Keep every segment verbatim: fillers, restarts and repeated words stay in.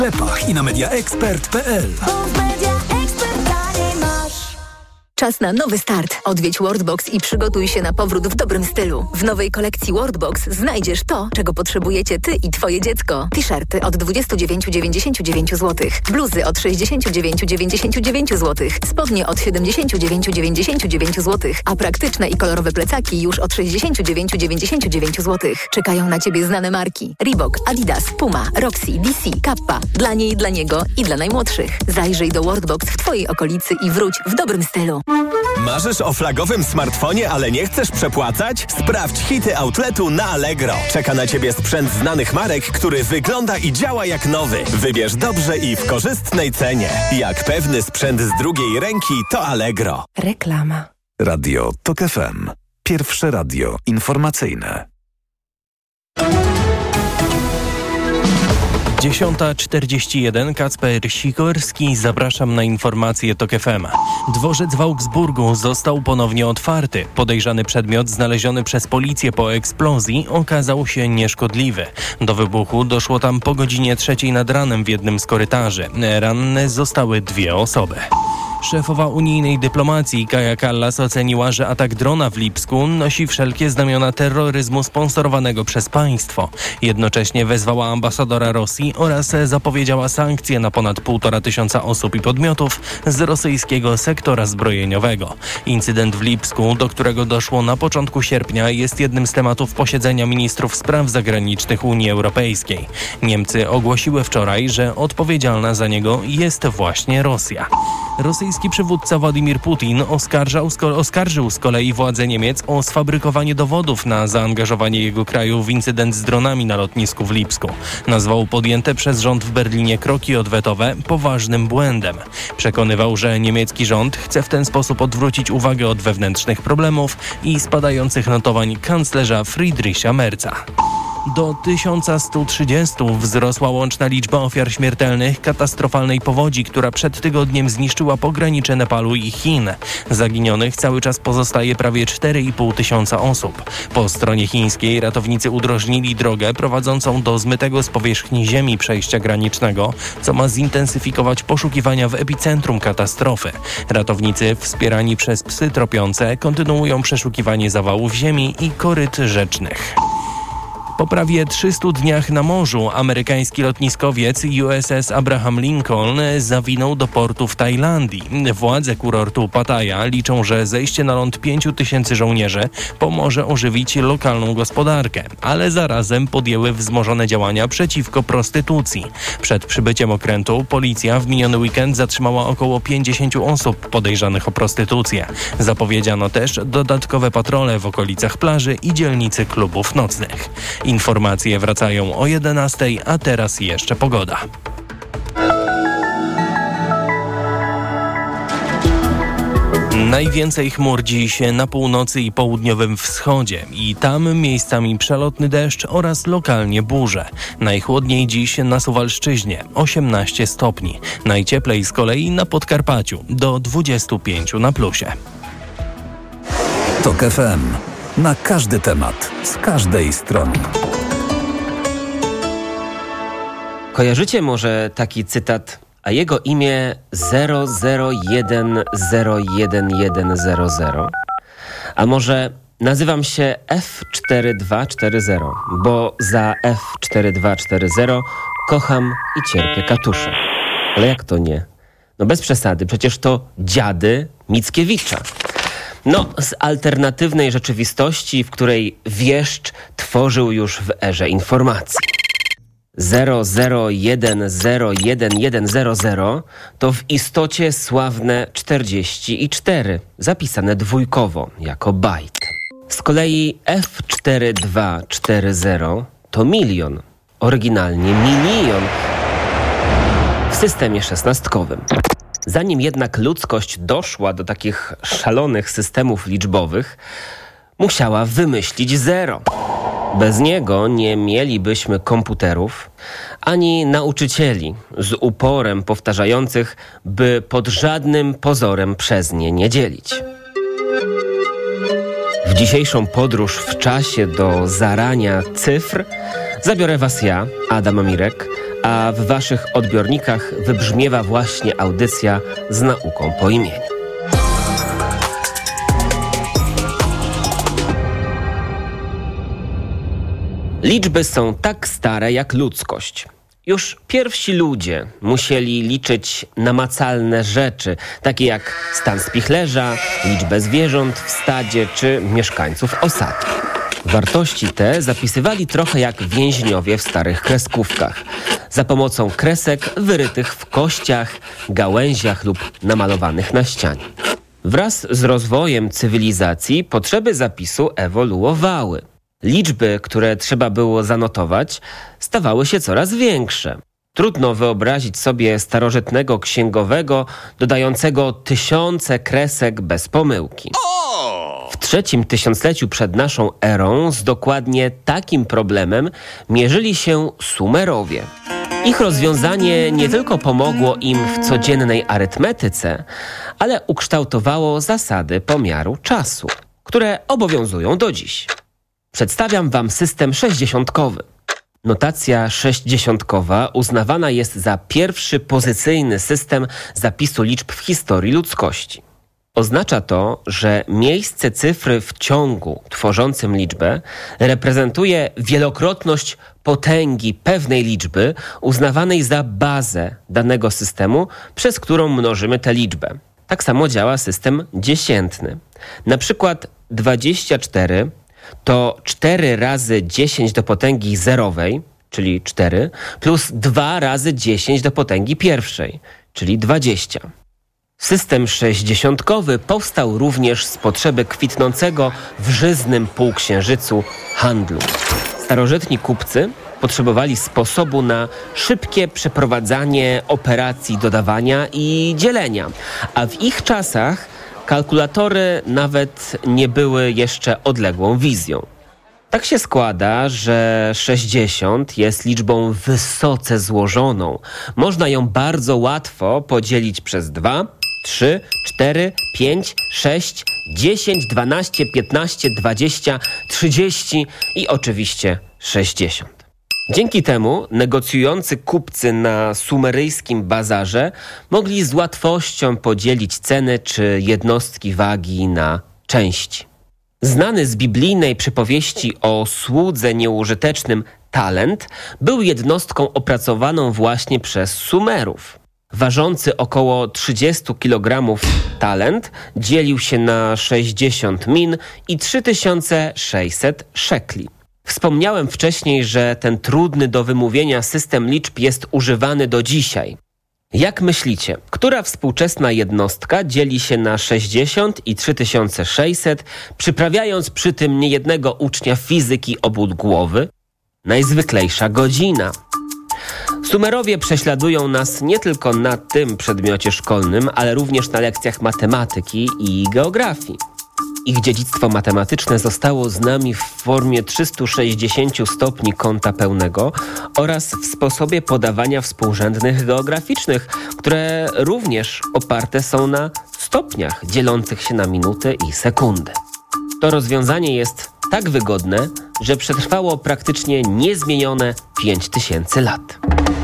sklepach i na media expert kropka p l. Czas na nowy start. Odwiedź Worldbox i przygotuj się na powrót w dobrym stylu. W nowej kolekcji Worldbox znajdziesz to, czego potrzebujecie ty i twoje dziecko. T-shirty od dwadzieścia dziewięć dziewięćdziesiąt dziewięć złotych, bluzy od sześćdziesiąt dziewięć dziewięćdziesiąt dziewięć złotych, spodnie od siedemdziesiąt dziewięć dziewięćdziesiąt dziewięć złotych, a praktyczne i kolorowe plecaki już od sześćdziesiąt dziewięć dziewięćdziesiąt dziewięć złotych. Czekają na ciebie znane marki: Reebok, Adidas, Puma, Roxy, D C, Kappa. Dla niej, dla niego i dla najmłodszych. Zajrzyj do Worldbox w twojej okolicy i wróć w dobrym stylu. Marzysz o flagowym smartfonie, ale nie chcesz przepłacać? Sprawdź hity outletu na Allegro. Czeka na ciebie sprzęt znanych marek, który wygląda i działa jak nowy. Wybierz dobrze i w korzystnej cenie. Jak pewny sprzęt z drugiej ręki, to Allegro. Reklama. Radio Tok F M. Pierwsze radio informacyjne. dziesiąta czterdzieści jeden, Kacper Sikorski, zapraszam na informacje Tok F M. Dworzec w Augsburgu został ponownie otwarty. Podejrzany przedmiot znaleziony przez policję po eksplozji okazał się nieszkodliwy. Do wybuchu doszło tam po godzinie trzeciej nad ranem w jednym z korytarzy. Ranne zostały dwie osoby. Szefowa unijnej dyplomacji Kaja Kallas oceniła, że atak drona w Lipsku nosi wszelkie znamiona terroryzmu sponsorowanego przez państwo. Jednocześnie wezwała ambasadora Rosji oraz zapowiedziała sankcje na ponad półtora tysiąca osób i podmiotów z rosyjskiego sektora zbrojeniowego. Incydent w Lipsku, do którego doszło na początku sierpnia, jest jednym z tematów posiedzenia ministrów spraw zagranicznych Unii Europejskiej. Niemcy ogłosiły wczoraj, że odpowiedzialna za niego jest właśnie Rosja. Rosyjski przywódca Władimir Putin oskarżał, sko- oskarżył z kolei władze Niemiec o sfabrykowanie dowodów na zaangażowanie jego kraju w incydent z dronami na lotnisku w Lipsku. Nazwał podjęte przez rząd w Berlinie kroki odwetowe poważnym błędem. Przekonywał, że niemiecki rząd chce w ten sposób odwrócić uwagę od wewnętrznych problemów i spadających notowań kanclerza Friedricha Merza. Do tysiąc sto trzydzieści wzrosła łączna liczba ofiar śmiertelnych katastrofalnej powodzi, która przed tygodniem zniszczyła pogranicze Nepalu i Chin. Zaginionych cały czas pozostaje prawie cztery i pół tysiąca osób. Po stronie chińskiej ratownicy udrożnili drogę prowadzącą do zmytego z powierzchni ziemi przejścia granicznego, co ma zintensyfikować poszukiwania w epicentrum katastrofy. Ratownicy, wspierani przez psy tropiące, kontynuują przeszukiwanie zawałów ziemi i koryt rzecznych. Po prawie trzystu dniach na morzu amerykański lotniskowiec U S S Abraham Lincoln zawinął do portu w Tajlandii. Władze kurortu Pattaya liczą, że zejście na ląd pięciu tysięcy żołnierzy pomoże ożywić lokalną gospodarkę, ale zarazem podjęły wzmożone działania przeciwko prostytucji. Przed przybyciem okrętu policja w miniony weekend zatrzymała około pięćdziesięciu osób podejrzanych o prostytucję. Zapowiedziano też dodatkowe patrole w okolicach plaży i dzielnicy klubów nocnych. Informacje wracają o jedenastej, a teraz jeszcze pogoda. Najwięcej chmur dziś na północy i południowym wschodzie i tam miejscami przelotny deszcz oraz lokalnie burze. Najchłodniej dziś na Suwalszczyźnie osiemnaście stopni. Najcieplej z kolei na Podkarpaciu do dwudziestu pięciu na plusie. Tok F M. Na każdy temat, z każdej strony. Kojarzycie może taki cytat: a jego imię zero zero jeden zero jeden jeden zero zero? A może nazywam się F cztery dwa cztery zero, bo za F cztery dwa cztery zero kocham i cierpię katusze. Ale jak to nie? No bez przesady, przecież to dziady Mickiewicza. No, z alternatywnej rzeczywistości, w której wieszcz tworzył już w erze informacji. zero zero jeden zero jeden jeden zero zero to w istocie sławne czterdzieści cztery, zapisane dwójkowo, jako bajt. Z kolei F cztery dwa cztery zero to milion, oryginalnie milion w systemie szesnastkowym. Zanim jednak ludzkość doszła do takich szalonych systemów liczbowych, musiała wymyślić zero. Bez niego nie mielibyśmy komputerów, ani nauczycieli z uporem powtarzających, by pod żadnym pozorem przez nie nie dzielić. W dzisiejszą podróż w czasie do zarania cyfr zabiorę was ja, Adam Mirek, a w waszych odbiornikach wybrzmiewa właśnie audycja z nauką po imieniu. Liczby są tak stare jak ludzkość. Już pierwsi ludzie musieli liczyć namacalne rzeczy, takie jak stan spichlerza, liczbę zwierząt w stadzie czy mieszkańców osady. Wartości te zapisywali trochę jak więźniowie w starych kreskówkach, za pomocą kresek wyrytych w kościach, gałęziach lub namalowanych na ścianie. Wraz z rozwojem cywilizacji potrzeby zapisu ewoluowały. Liczby, które trzeba było zanotować, stawały się coraz większe. Trudno wyobrazić sobie starożytnego księgowego dodającego tysiące kresek bez pomyłki. W trzecim tysiącleciu przed naszą erą z dokładnie takim problemem mierzyli się Sumerowie. Ich rozwiązanie nie tylko pomogło im w codziennej arytmetyce, ale ukształtowało zasady pomiaru czasu, które obowiązują do dziś. Przedstawiam wam system sześćdziesiątkowy. Notacja sześćdziesiątkowa uznawana jest za pierwszy pozycyjny system zapisu liczb w historii ludzkości. Oznacza to, że miejsce cyfry w ciągu tworzącym liczbę reprezentuje wielokrotność potęgi pewnej liczby uznawanej za bazę danego systemu, przez którą mnożymy tę liczbę. Tak samo działa system dziesiętny. Na przykład dwadzieścia cztery to cztery razy dziesięć do potęgi zerowej, czyli cztery, plus dwa razy dziesięć do potęgi pierwszej, czyli dwadzieścia. System sześćdziesiątkowy powstał również z potrzeby kwitnącego w żyznym półksiężycu handlu. Starożytni kupcy potrzebowali sposobu na szybkie przeprowadzanie operacji dodawania i dzielenia, a w ich czasach kalkulatory nawet nie były jeszcze odległą wizją. Tak się składa, że sześćdziesiąt jest liczbą wysoce złożoną. Można ją bardzo łatwo podzielić przez dwa, trzy, cztery, pięć, sześć, dziesięć, dwanaście, piętnaście, dwadzieścia, trzydzieści i oczywiście sześćdziesiąt. Dzięki temu negocjujący kupcy na sumeryjskim bazarze mogli z łatwością podzielić ceny czy jednostki wagi na części. Znany z biblijnej przypowieści o słudze nieużytecznym talent był jednostką opracowaną właśnie przez Sumerów. Ważący około trzydzieści kilogramów talent dzielił się na sześćdziesiąt min i trzy tysiące sześćset szekli. Wspomniałem wcześniej, że ten trudny do wymówienia system liczb jest używany do dzisiaj. Jak myślicie, która współczesna jednostka dzieli się na sześćdziesiąt i trzy tysiące sześćset, przyprawiając przy tym niejednego ucznia fizyki o ból głowy? Najzwyklejsza godzina. Sumerowie prześladują nas nie tylko na tym przedmiocie szkolnym, ale również na lekcjach matematyki i geografii. Ich dziedzictwo matematyczne zostało z nami w formie trzystu sześćdziesięciu stopni kąta pełnego oraz w sposobie podawania współrzędnych geograficznych, które również oparte są na stopniach dzielących się na minuty i sekundy. To rozwiązanie jest tak wygodne, że przetrwało praktycznie niezmienione pięć tysięcy lat.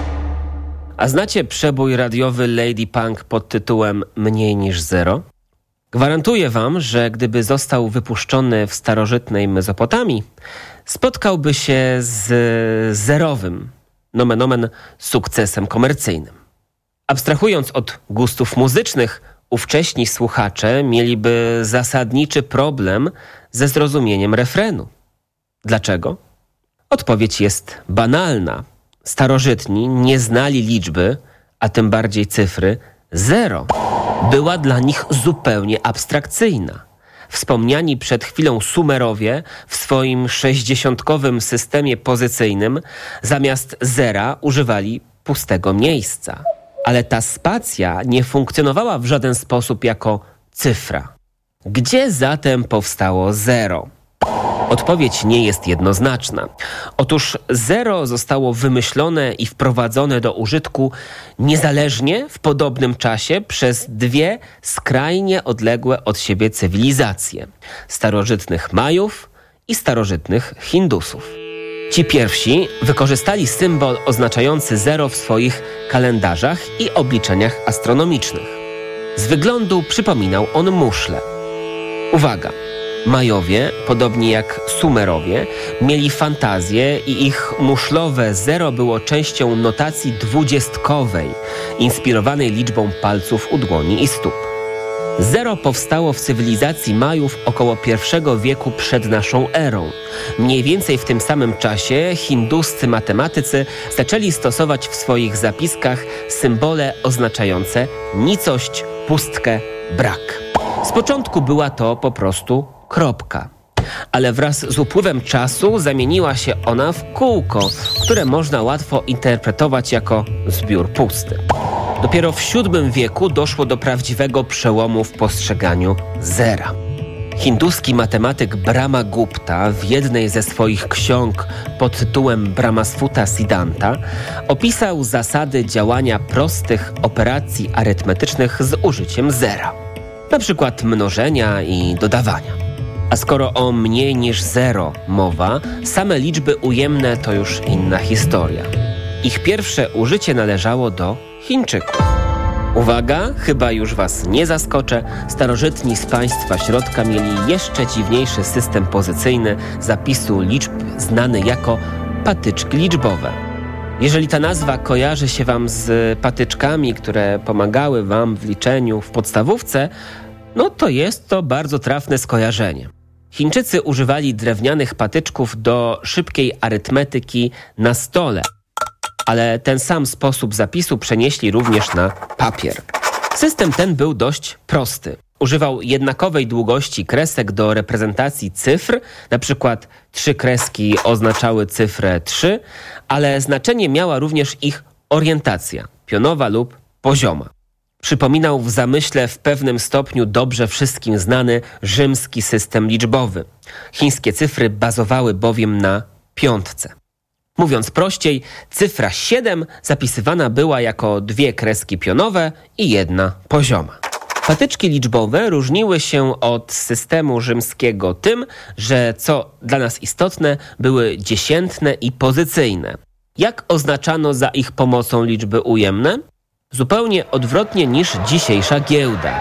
A znacie przebój radiowy Lady Punk pod tytułem Mniej niż zero? Gwarantuję wam, że gdyby został wypuszczony w starożytnej Mezopotamii, spotkałby się z zerowym, nomen omen, sukcesem komercyjnym. Abstrahując od gustów muzycznych, ówcześni słuchacze mieliby zasadniczy problem ze zrozumieniem refrenu. Dlaczego? Odpowiedź jest banalna. Starożytni nie znali liczby, a tym bardziej cyfry zero. Była dla nich zupełnie abstrakcyjna. Wspomniani przed chwilą Sumerowie w swoim sześćdziesiątkowym systemie pozycyjnym zamiast zera używali pustego miejsca. Ale ta spacja nie funkcjonowała w żaden sposób jako cyfra. Gdzie zatem powstało zero? Odpowiedź nie jest jednoznaczna. Otóż zero zostało wymyślone i wprowadzone do użytku niezależnie w podobnym czasie przez dwie skrajnie odległe od siebie cywilizacje: starożytnych Majów i starożytnych Hindusów. Ci pierwsi wykorzystali symbol oznaczający zero w swoich kalendarzach i obliczeniach astronomicznych. Z wyglądu przypominał on muszlę. Uwaga! Majowie, podobnie jak Sumerowie, mieli fantazję i ich muszlowe zero było częścią notacji dwudziestkowej, inspirowanej liczbą palców u dłoni i stóp. Zero powstało w cywilizacji Majów około pierwszego wieku przed naszą erą. Mniej więcej w tym samym czasie hinduscy matematycy zaczęli stosować w swoich zapiskach symbole oznaczające nicość, pustkę, brak. Z początku była to po prostu kropka, ale wraz z upływem czasu zamieniła się ona w kółko, które można łatwo interpretować jako zbiór pusty. Dopiero w siódmym wieku doszło do prawdziwego przełomu w postrzeganiu zera. Hinduski matematyk Brahma Gupta w jednej ze swoich ksiąg pod tytułem Brahmasfuta Siddhanta opisał zasady działania prostych operacji arytmetycznych z użyciem zera, na przykład mnożenia i dodawania. A skoro o mniej niż zero mowa, same liczby ujemne to już inna historia. Ich pierwsze użycie należało do Chińczyków. Uwaga, chyba już was nie zaskoczę, starożytni z państwa środka mieli jeszcze dziwniejszy system pozycyjny zapisu liczb znany jako patyczki liczbowe. Jeżeli ta nazwa kojarzy się wam z patyczkami, które pomagały wam w liczeniu w podstawówce, no to jest to bardzo trafne skojarzenie. Chińczycy używali drewnianych patyczków do szybkiej arytmetyki na stole, ale ten sam sposób zapisu przenieśli również na papier. System ten był dość prosty. Używał jednakowej długości kresek do reprezentacji cyfr, na przykład trzy kreski oznaczały cyfrę trzy, ale znaczenie miała również ich orientacja, pionowa lub pozioma. Przypominał w zamyśle w pewnym stopniu dobrze wszystkim znany rzymski system liczbowy. Chińskie cyfry bazowały bowiem na piątce. Mówiąc prościej, cyfra siedem zapisywana była jako dwie kreski pionowe i jedna pozioma. Patyczki liczbowe różniły się od systemu rzymskiego tym, że co dla nas istotne, były dziesiętne i pozycyjne. Jak oznaczano za ich pomocą liczby ujemne? Zupełnie odwrotnie niż dzisiejsza giełda.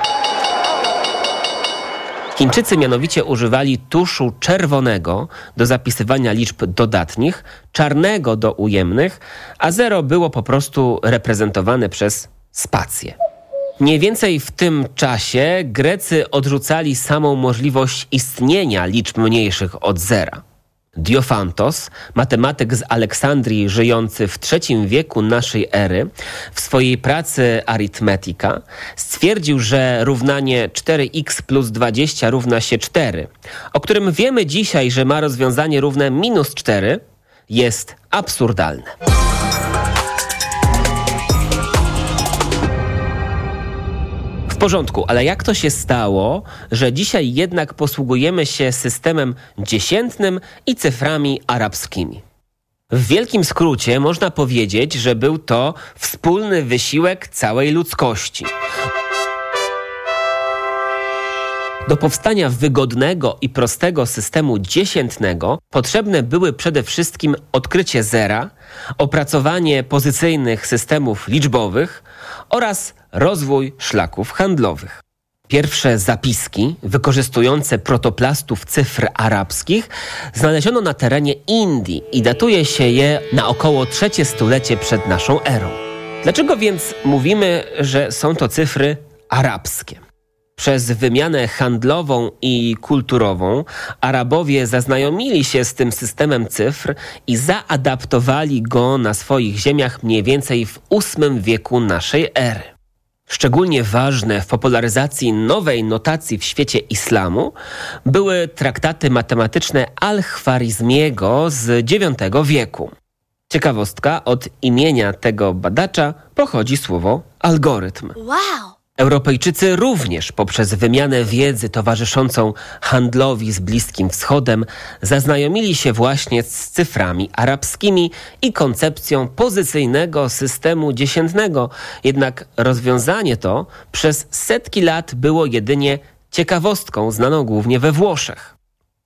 Chińczycy mianowicie używali tuszu czerwonego do zapisywania liczb dodatnich, czarnego do ujemnych, a zero było po prostu reprezentowane przez spację. Mniej więcej w tym czasie Grecy odrzucali samą możliwość istnienia liczb mniejszych od zera. Diofantos, matematyk z Aleksandrii żyjący w trzecim wieku naszej ery, w swojej pracy Arithmetica stwierdził, że równanie cztery x plus dwadzieścia równa się cztery, o którym wiemy dzisiaj, że ma rozwiązanie równe minus cztery, jest absurdalne. W porządku, ale jak to się stało, że dzisiaj jednak posługujemy się systemem dziesiętnym i cyframi arabskimi? W wielkim skrócie można powiedzieć, że był to wspólny wysiłek całej ludzkości. Do powstania wygodnego i prostego systemu dziesiętnego potrzebne były przede wszystkim odkrycie zera, opracowanie pozycyjnych systemów liczbowych oraz rozwój szlaków handlowych. Pierwsze zapiski wykorzystujące protoplastów cyfr arabskich znaleziono na terenie Indii i datuje się je na około trzecie stulecie przed naszą erą. Dlaczego więc mówimy, że są to cyfry arabskie? Przez wymianę handlową i kulturową Arabowie zaznajomili się z tym systemem cyfr i zaadaptowali go na swoich ziemiach mniej więcej w ósmym wieku naszej ery. Szczególnie ważne w popularyzacji nowej notacji w świecie islamu były traktaty matematyczne Al-Khwarizmiego z dziewiątego wieku. Ciekawostka, od imienia tego badacza pochodzi słowo algorytm. Wow! Europejczycy również poprzez wymianę wiedzy towarzyszącą handlowi z Bliskim Wschodem zaznajomili się właśnie z cyframi arabskimi i koncepcją pozycyjnego systemu dziesiętnego, jednak rozwiązanie to przez setki lat było jedynie ciekawostką znaną głównie we Włoszech.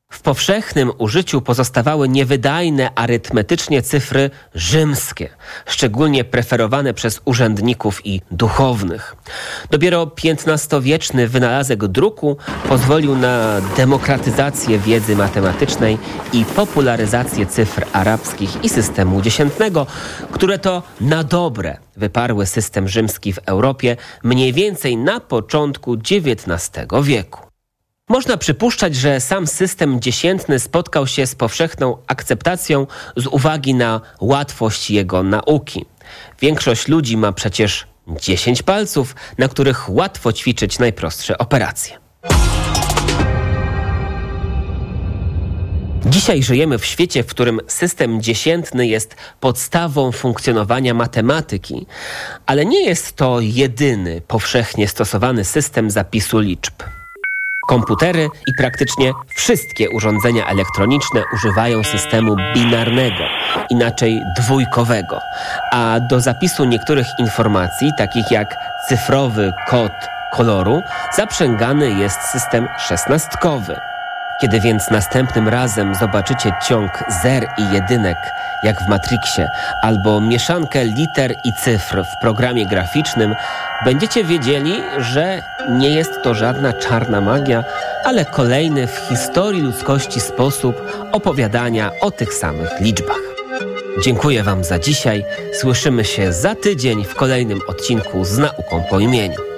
W powszechnym użyciu pozostawały niewydajne arytmetycznie cyfry rzymskie, szczególnie preferowane przez urzędników i duchownych. Dopiero piętnastowieczny wynalazek druku pozwolił na demokratyzację wiedzy matematycznej i popularyzację cyfr arabskich i systemu dziesiętnego, które to na dobre wyparły system rzymski w Europie mniej więcej na początku dziewiętnastego wieku. Można przypuszczać, że sam system dziesiętny spotkał się z powszechną akceptacją z uwagi na łatwość jego nauki. Większość ludzi ma przecież dziesięć palców, na których łatwo ćwiczyć najprostsze operacje. Dzisiaj żyjemy w świecie, w którym system dziesiętny jest podstawą funkcjonowania matematyki, ale nie jest to jedyny powszechnie stosowany system zapisu liczb. Komputery i praktycznie wszystkie urządzenia elektroniczne używają systemu binarnego, inaczej dwójkowego, a do zapisu niektórych informacji, takich jak cyfrowy kod koloru, zaprzęgany jest system szesnastkowy. Kiedy więc następnym razem zobaczycie ciąg zer i jedynek, jak w Matrixie, albo mieszankę liter i cyfr w programie graficznym, będziecie wiedzieli, że nie jest to żadna czarna magia, ale kolejny w historii ludzkości sposób opowiadania o tych samych liczbach. Dziękuję Wam za dzisiaj. Słyszymy się za tydzień w kolejnym odcinku z nauką po imieniu.